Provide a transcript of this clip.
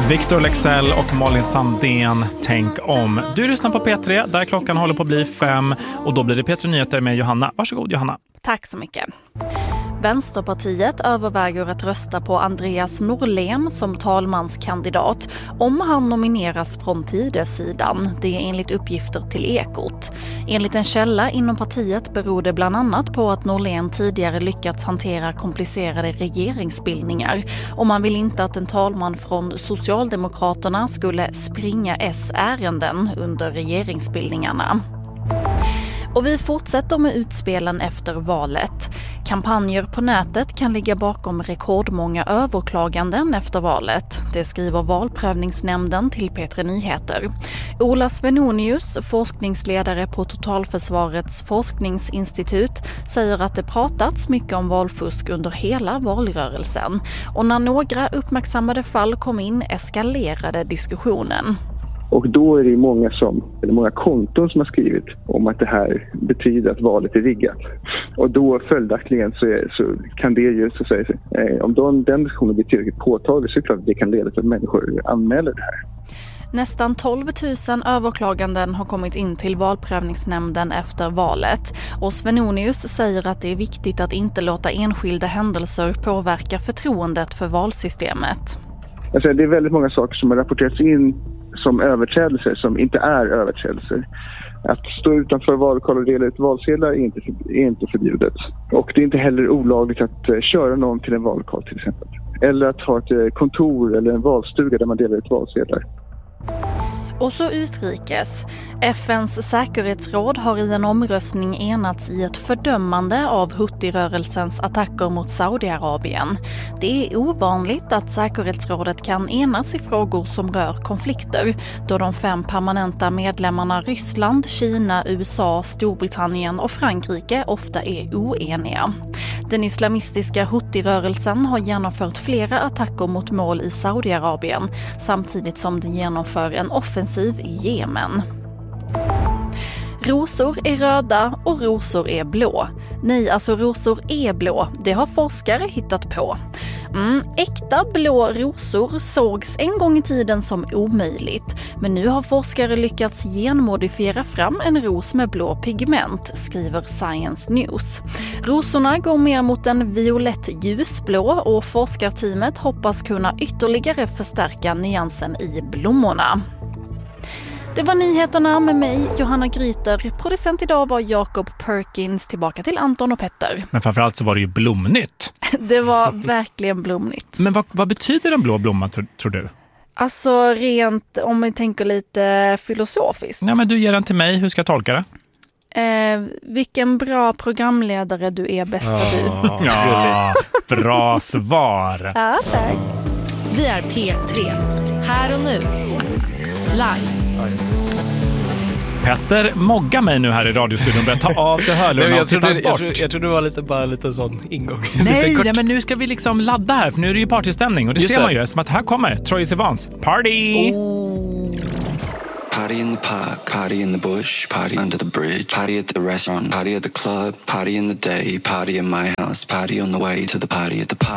Victor Lexell och Malin Sandén, tänk om. Du lyssnar på P3 där klockan håller på att bli 5 och då blir det P3 Nyheter med Johanna. Varsågod Johanna. Tack så mycket. Vänsterpartiet överväger att rösta på Andreas Norlén som talmanskandidat om han nomineras från Tidösidan. Det är enligt uppgifter till Ekot. Enligt en källa inom partiet beror det bland annat på att Norlén tidigare lyckats hantera komplicerade regeringsbildningar och man vill inte att en talman från Socialdemokraterna skulle springa S-ärenden under regeringsbildningarna. Och vi fortsätter med utspelen efter valet. Kampanjer på nätet kan ligga bakom rekordmånga överklaganden efter valet. Det skriver valprövningsnämnden till P3 Nyheter. Ola Svenonius, forskningsledare på Totalförsvarets forskningsinstitut, säger att det pratats mycket om valfusk under hela valrörelsen. Och när några uppmärksammade fall kom in eskalerade diskussionen. Och då är det många konton som har skrivit om att det här betyder att valet är riggat. Och då följaktligen så kan det ju så att säga, om den diskussionen blir tillräckligt påtaglig så är det klart att det kan leda till att människor anmäler det här. Nästan 12 000 överklaganden har kommit in till valprövningsnämnden efter valet. Och Svenonius säger att det är viktigt att inte låta enskilda händelser påverka förtroendet för valsystemet. Alltså, det är väldigt många saker som har rapporterats in som överträdelser som inte är överträdelser. Att stå utanför vallokal och dela ut valsedlar är inte förbjudet. Och det är inte heller olagligt att köra någon till en vallokal till exempel. Eller att ha ett kontor eller en valstuga där man delar ut valsedlar. Och så utrikes. FNs säkerhetsråd har i en omröstning enats i ett fördömande av Houthi-rörelsens attacker mot Saudiarabien. Det är ovanligt att säkerhetsrådet kan enas i frågor som rör konflikter, då de 5 permanenta medlemmarna Ryssland, Kina, USA, Storbritannien och Frankrike ofta är oeniga. Den islamistiska Houthi-rörelsen har genomfört flera attacker mot mål i Saudiarabien samtidigt som den genomför en offensiv i Jemen. Rosor är röda och rosor är blå. Nej, alltså rosor är blå. Det har forskare hittat på. Äkta blå rosor sågs en gång i tiden som omöjligt. Men nu har forskare lyckats genmodifiera fram en ros med blå pigment, skriver Science News. Rosorna går mer mot en violett ljusblå och forskarteamet hoppas kunna ytterligare förstärka nyansen i blommorna. Det var nyheterna med mig, Johanna Gryter. Producent idag var Jacob Perkins. Tillbaka till Anton och Petter. Men framförallt så var det ju blomnytt. Det var verkligen blomnytt. Men vad betyder en blå blomma tror du? Alltså rent, om vi tänker lite filosofiskt. Ja, men du ger den till mig. Hur ska jag tolka det? Vilken bra programledare du är, bästa du. Ja, bra svar. Ja, tack. Vi är P3. Här och nu. Live. Petter moggar mig nu här i radiostudion. Börjar ta av sig hörlurarna och titta bort. Jag trodde det var bara lite sån ingång. Nej, men nu ska vi liksom ladda här. För nu är det ju partystämning. Och det ser man ju som att här kommer Troye Sivans Party! Party in the park, party in the bush, party under the bridge, party at the restaurant, party at the club, party in the day, party in my house, party on the way to the party at the park.